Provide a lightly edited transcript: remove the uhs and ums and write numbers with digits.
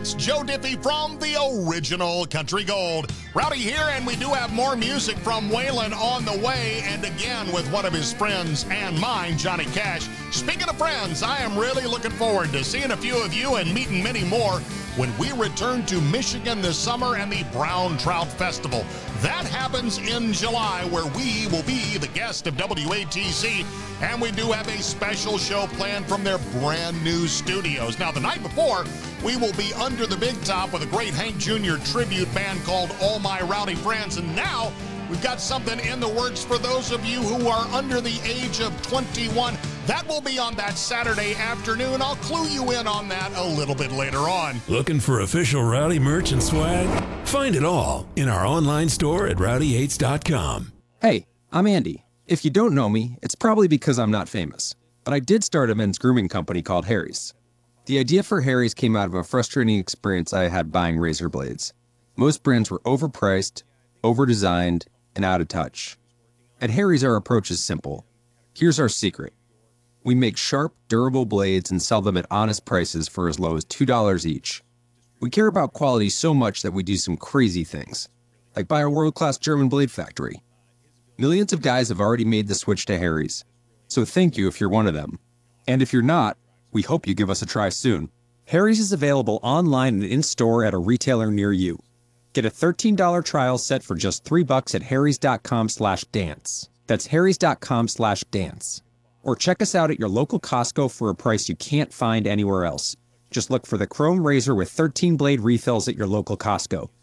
It's Joe Diffie from the original Country Gold. Rowdy here, and we do have more music from Waylon on the way, and again with one of his friends and mine, Johnny Cash. Speaking of friends, I am really looking forward to seeing a few of you and meeting many more when we return to Michigan this summer and the Brown Trout Festival. That happens in July, where we will be the guest of WATC, and we do have a special show planned from their brand new studios. Now, the night before, we will be under the big top with a great Hank Jr. tribute band called All My Rowdy Friends, and now we've got something in the works for those of you who are under the age of 21. That will be on that Saturday afternoon. I'll clue you in on that a little bit later on. Looking for official Rowdy merch and swag? Find it all in our online store at rowdy8s.com. Hey, I'm Andy. If you don't know me, it's probably because I'm not famous. But I did start a men's grooming company called Harry's. The idea for Harry's came out of a frustrating experience I had buying razor blades. Most brands were overpriced, overdesigned, and out of touch. At Harry's, our approach is simple. Here's our secret. We make sharp, durable blades and sell them at honest prices for as low as $2 each. We care about quality so much that we do some crazy things, like buy a world-class German blade factory. Millions of guys have already made the switch to Harry's, so thank you if you're one of them. And if you're not, we hope you give us a try soon. Harry's is available online and in-store at a retailer near you. Get a $13 trial set for just $3 at harrys.com/dance. That's harrys.com/dance. Or check us out at your local Costco for a price you can't find anywhere else. Just look for the Chrome Razor with 13 blade refills at your local Costco.